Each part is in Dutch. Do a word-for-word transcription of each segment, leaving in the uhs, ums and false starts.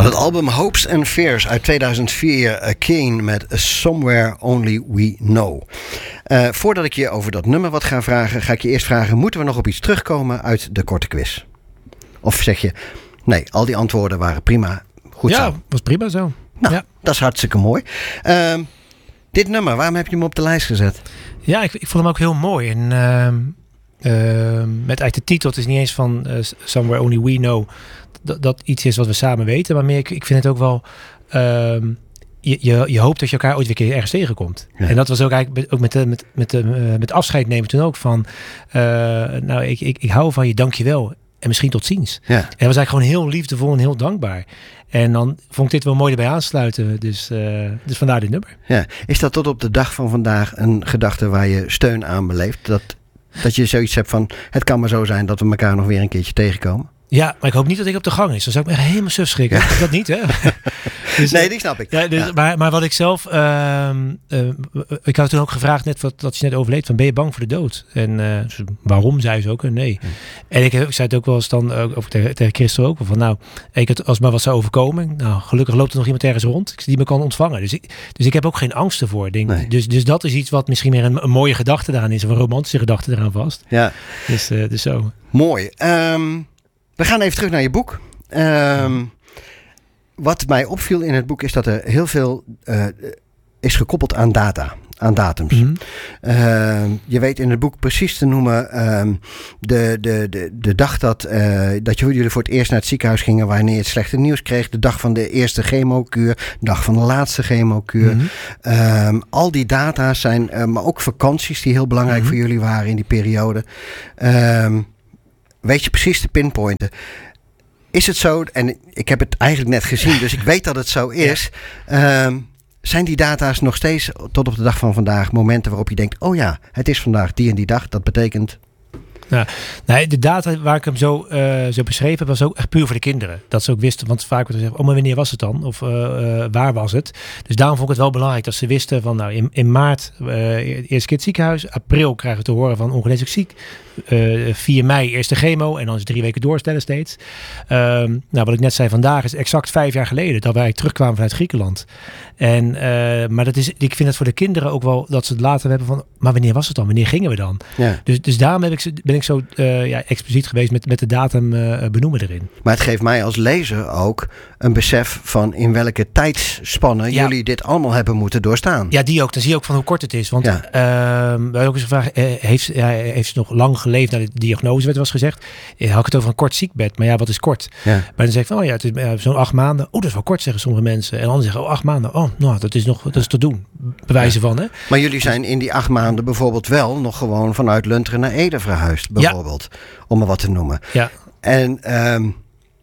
Van het album Hopes and Fears uit tweeduizend vier, uh, Kane met Somewhere Only We Know. Uh, voordat ik je over dat nummer wat ga vragen, ga ik je eerst vragen, moeten we nog op iets terugkomen uit de korte quiz? Of zeg je, nee, al die antwoorden waren prima, goed ja, zo. Ja, was prima zo. Nou, ja. dat is hartstikke mooi. Uh, dit nummer, waarom heb je hem op de lijst gezet? Ja, ik, ik vond hem ook heel mooi. En uh, uh, met uit de titel, het is niet eens van uh, Somewhere Only We Know, dat, dat iets is wat we samen weten. Maar meer, ik, ik vind het ook wel, uh, je, je, je hoopt dat je elkaar ooit weer een keer ergens tegenkomt. Ja. En dat was ook eigenlijk ook met, de, met, met, de, uh, met afscheid nemen toen ook van, uh, nou, ik, ik, ik hou van je, dank je wel. En misschien tot ziens. Ja. En dat was eigenlijk gewoon heel liefdevol en heel dankbaar. En dan vond ik dit wel mooi erbij aansluiten. Dus, uh, dus vandaar dit nummer. Ja. Is dat tot op de dag van vandaag een gedachte waar je steun aan beleeft? Dat, dat je zoiets hebt van, het kan maar zo zijn dat we elkaar nog weer een keertje tegenkomen? Ja, maar ik hoop niet dat ik op de gang is. Dan zou ik me echt helemaal suf schrikken. Ja. Dat niet, hè? Dus, nee, die snap ik. Ja, dus, ja. Maar, maar wat ik zelf... Uh, uh, ik had toen ook gevraagd, net wat, dat ze net overleed, van ben je bang voor de dood? En uh, waarom, zei ze ook? Nee. Hmm. En ik, ik zei het ook wel eens dan, uh, ook tegen, tegen Christel ook, van nou, ik het, als maar wat zou overkomen, nou, gelukkig loopt er nog iemand ergens rond die me kan ontvangen. Dus ik, dus ik heb ook geen angst ervoor. Denk, nee. dus, dus dat is iets wat misschien meer een, een mooie gedachte daaraan is, of een romantische gedachte eraan vast. Ja. Dus, uh, dus zo. Mooi. Um... We gaan even terug naar je boek. Um, wat mij opviel in het boek is dat er heel veel uh, is gekoppeld aan data, aan datums. Mm-hmm. Uh, je weet in het boek precies te noemen um, de, de, de, de dag dat, uh, dat jullie voor het eerst naar het ziekenhuis gingen wanneer je het slechte nieuws kreeg. De dag van de eerste chemokuur, de dag van de laatste chemokuur. Mm-hmm. Um, al die data zijn, uh, maar ook vakanties die heel belangrijk mm-hmm. voor jullie waren in die periode. Um, Weet je precies te pinpointen. Is het zo, en ik heb het eigenlijk net gezien, dus ik weet dat het zo is. Ja. Um, zijn die data's nog steeds tot op de dag van vandaag momenten waarop je denkt, oh ja, het is vandaag die en die dag. Dat betekent... Nou, nee, de data waar ik hem zo, uh, zo beschreven heb, was ook echt puur voor de kinderen. Dat ze ook wisten, want vaak wordt er gezegd, oh, maar wanneer was het dan? Of uh, uh, waar was het? Dus daarom vond ik het wel belangrijk dat ze wisten van, nou, in, in maart uh, eerst keer het ziekenhuis. April krijgen we te horen van ongeneeslijk ziek. Uh, vier mei eerste chemo en dan is het drie weken doorstellen steeds. Um, nou, wat ik net zei, vandaag is exact vijf jaar geleden dat wij terugkwamen vanuit Griekenland. En, uh, maar dat is, ik vind het voor de kinderen ook wel dat ze het later hebben van, maar wanneer was het dan? Wanneer gingen we dan? Ja. Dus, dus daarom heb ik, ben ik zo uh, ja, expliciet geweest met, met de datum uh, benoemen erin. Maar het geeft mij als lezer ook een besef van in welke tijdsspannen ja. jullie dit allemaal hebben moeten doorstaan. Ja, die ook. Dan zie je ook van hoe kort het is. Want ja. uh, we hebben ook eens gevraagd, uh, heeft, uh, heeft ze nog lang geleefd naar de diagnose, werd was gezegd. Uh, had ik het over een kort ziekbed. Maar ja, wat is kort? Ja. Maar dan zeg ik van, oh ja, het is uh, zo'n acht maanden. Oh, dat is wel kort, zeggen sommige mensen. En anderen zeggen, oh, acht maanden. Oh, nou, dat is nog dat is te doen. Bewijzen ja. van, hè. Maar jullie zijn in die acht maanden bijvoorbeeld wel nog gewoon vanuit Lunteren naar Ede verhuisd, bijvoorbeeld. Ja. Om maar wat te noemen. Ja. En um,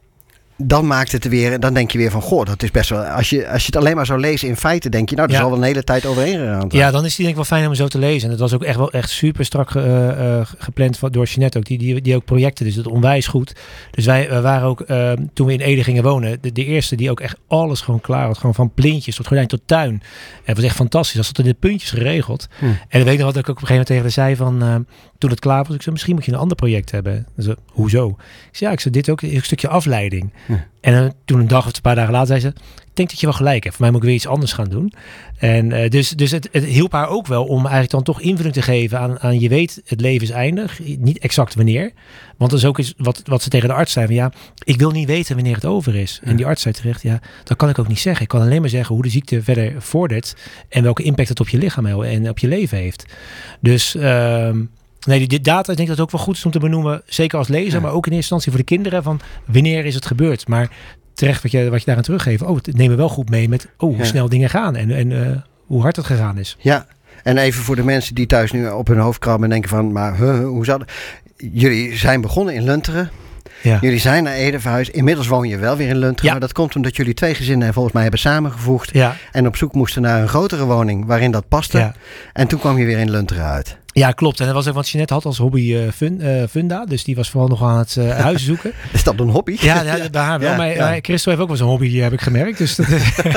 dan maakt het weer, dan denk je weer van, goh, dat is best wel, als je, als je het alleen maar zou lezen in feiten, denk je, nou, er ja. zal wel een hele tijd overheen gegaan. Ja, dan is die denk ik wel fijn om zo te lezen. En het was ook echt wel echt super strak uh, uh, gepland door Jeanette ook, die, die, die ook projecten, dus dat onwijs goed. Dus wij, wij waren ook, uh, toen we in Ede gingen wonen, de, de eerste die ook echt alles gewoon klaar had, gewoon van plintjes tot gordijn tot tuin. En het was echt fantastisch, dat zat in de puntjes geregeld. Hm. En dan weet ik nog wat ik ook op een gegeven moment tegen haar zei van, uh, toen het klaar was, ik zei, misschien moet je een ander project hebben. Zei, hoezo? Ik zei, ja, ik zei, dit ook een stukje afleiding. Hm. En uh, toen een dag of een paar dagen later zei ze, ik denk dat je wel gelijk hebt. Voor mij moet ik weer iets anders gaan doen. En uh, dus, dus het, het hielp haar ook wel om eigenlijk dan toch invulling te geven aan, aan je weet, het leven is eindig. Niet exact wanneer. Want dat is ook iets wat, wat ze tegen de arts zei. Van, ja, ik wil niet weten wanneer het over is. Ja. En die arts zei terecht, ja, dat kan ik ook niet zeggen. Ik kan alleen maar zeggen hoe de ziekte verder vordert. En welke impact het op je lichaam en op je leven heeft. Dus... Uh, Nee, die data, ik denk dat het ook wel goed is om te benoemen. Zeker als lezer, ja. maar ook in eerste instantie voor de kinderen. Van wanneer is het gebeurd? Maar terecht wat je, wat je daaraan teruggeeft. Oh, het nemen we wel goed mee met oh, hoe ja. snel dingen gaan. En, en uh, hoe hard het gegaan is. Ja, en even voor de mensen die thuis nu op hun hoofd krabben en denken van... maar huh, hoe zou dat... Jullie zijn begonnen in Lunteren. Ja. Jullie zijn naar Ede verhuisd. Inmiddels woon je wel weer in Lunteren. Ja. Maar dat komt omdat jullie twee gezinnen volgens mij hebben samengevoegd. Ja. En op zoek moesten naar een grotere woning waarin dat paste. Ja. En toen kwam je weer in Lunteren uit. Ja, klopt. En dat was ook wat Jeanette had als hobby uh, fun, uh, funda. Dus die was vooral nog aan het uh, huis zoeken. Is dat een hobby? Ja, ja bij haar wel. Ja, maar ja. Christel heeft ook wel zo'n hobby, heb ik gemerkt. Dus, dat,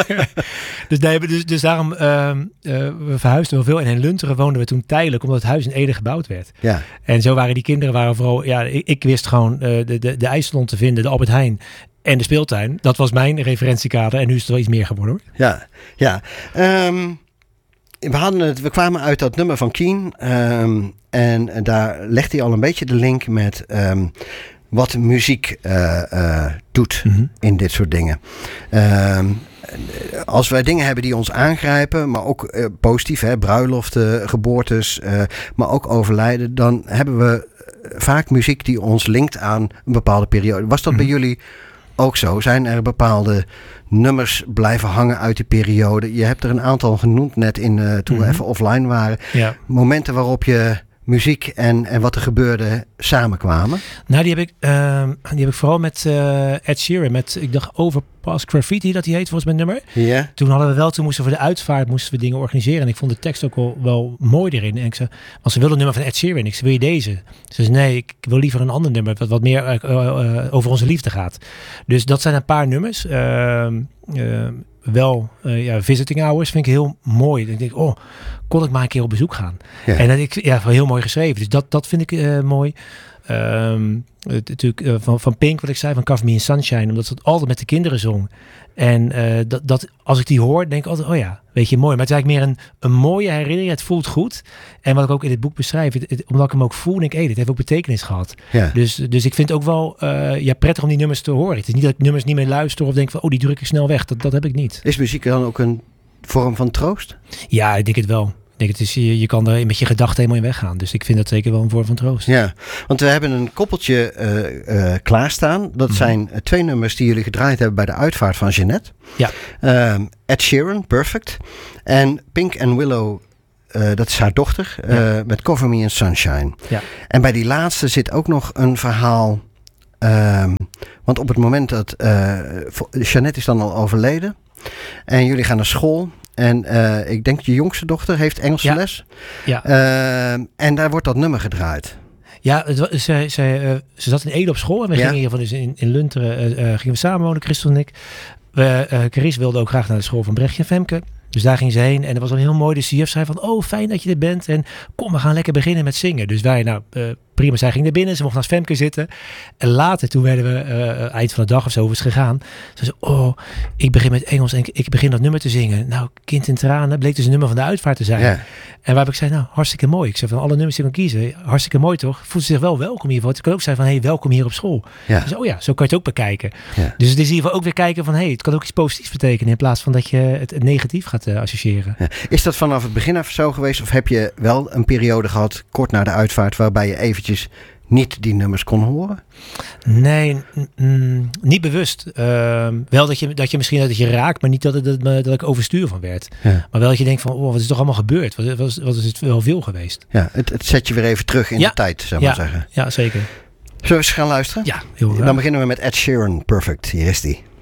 dus, nee, dus, dus daarom uh, uh, we verhuisden wel veel. En in Lunteren woonden we toen tijdelijk, omdat het huis in Ede gebouwd werd. Ja. En zo waren die kinderen waren vooral... Ja, ik, ik wist gewoon uh, de, de, de IJsselon te vinden, de Albert Heijn. en de speeltuin. Dat was mijn referentiekader en nu is het wel iets meer geworden hoor. Ja, ja. Um, we, hadden het, we kwamen uit dat nummer van Keen um, en daar legt hij al een beetje de link met um, wat muziek uh, uh, doet mm-hmm. in dit soort dingen. Um, Als wij dingen hebben die ons aangrijpen, maar ook uh, positief, hè, bruiloften, geboortes, uh, maar ook overlijden, dan hebben we vaak muziek die ons linkt aan een bepaalde periode. Was dat mm. bij jullie ook zo? Zijn er bepaalde nummers blijven hangen uit die periode? Je hebt er een aantal genoemd net in uh, toen mm-hmm. we even offline waren. Ja. Momenten waarop je muziek en, en wat er gebeurde samenkwamen? Nou, die heb ik, uh, die heb ik vooral met uh, Ed Sheeran. Met, ik dacht, Overpass Graffiti, dat die heet volgens mijn nummer. Yeah. Toen hadden we wel, toen moesten we voor de uitvaart moesten we dingen organiseren. En ik vond de tekst ook wel, wel mooi erin. En ik zei, want ze wilden een nummer van Ed Sheeran. Ik zei, wil je deze? Ze zei, nee, ik wil liever een ander nummer. Wat, wat meer uh, uh, over onze liefde gaat. Dus dat zijn een paar nummers. Uh, uh, wel uh, ja, visiting hours vind ik heel mooi. Ik denk, oh, kon ik maar een keer op bezoek gaan. Ja. En dat ik ja, heel mooi geschreven. Dus dat, dat vind ik uh, mooi. Um, natuurlijk uh, van, van Pink, wat ik zei, van Cover Me in Sunshine, omdat ze het altijd met de kinderen zong. En uh, dat, dat als ik die hoor, denk ik altijd, oh ja, weet je, mooi. Maar het is eigenlijk meer een, een mooie herinnering. Het voelt goed. En wat ik ook in het boek beschrijf, het, het, omdat ik hem ook voel, denk ik, hey, dit heeft ook betekenis gehad. Ja. Dus, dus ik vind het ook wel uh, ja, prettig om die nummers te horen. Het is niet dat ik nummers niet meer luister of denk van, oh, die druk ik snel weg. Dat, dat heb ik niet. Is muziek dan ook een vorm van troost? Ja, ik denk het wel. Ik denk, het is, je, je kan er met je gedachten helemaal in weggaan. Dus ik vind dat zeker wel een vorm van troost. Ja, want we hebben een koppeltje uh, uh, klaarstaan. Dat mm-hmm. zijn uh, twee nummers die jullie gedraaid hebben bij de uitvaart van Jeanette. Ja. Uh, Ed Sheeran, Perfect. En Pink and Willow, uh, dat is haar dochter, uh, ja. met Cover Me in Sunshine. Ja. En bij die laatste zit ook nog een verhaal. Um, want op het moment dat uh, Jeanette is dan al overleden. En jullie gaan naar school. En uh, ik denk je jongste dochter heeft Engelse ja. les. Ja. Uh, en daar wordt dat nummer gedraaid. Ja, het, ze, ze, uh, ze zat in Ede op school. En we ja. gingen hiervan dus in, in Lunteren uh, gingen we samenwonen, Christel en ik. We, uh, Carice wilde ook graag naar de school van Brechtje en Femke. Dus daar ging ze heen. En dat was dan heel mooi. Dus de juf zei van, oh, fijn dat je er bent. En kom, we gaan lekker beginnen met zingen. Dus wij, nou, uh, prima. Zij ging naar binnen. Ze mocht naast Femke zitten. En later, toen werden we, uh, eind van de dag of zo, is gegaan. Ze zei, oh, ik begin met Engels en ik, ik begin dat nummer te zingen. Nou, Kind in tranen, bleek dus een nummer van de uitvaart te zijn. Ja. En waar heb ik zei, nou, hartstikke mooi. Ik zei van alle nummers die ik kan kiezen, hartstikke mooi toch? Voelt ze zich wel welkom hiervoor. Ik kan ook zeggen van, hey, welkom hier op school. Ja. Dus, oh ja, zo kan je het ook bekijken. Ja. Dus het is in ieder geval ook weer kijken van, hey, het kan ook iets positiefs betekenen in plaats van dat je het, het negatief gaat uh, associëren. Ja. Is dat vanaf het begin af zo geweest? Of heb je wel een periode gehad, kort na de uitvaart, waarbij je eventjes niet die nummers kon horen? Nee, mm, niet bewust. Uh, wel dat je, dat je misschien dat je raakt, maar niet dat, het, dat, dat ik overstuur van werd. Ja. Maar wel dat je denkt van, oh, wat is toch allemaal gebeurd? Wat, wat, wat is het wel veel geweest? Ja, het, het zet je weer even terug in ja. de tijd, zou ik ja. maar zeggen. Ja, zeker. Zullen we eens gaan luisteren? Ja, heel graag. Dan beginnen we met Ed Sheeran, Perfect. Hier is die.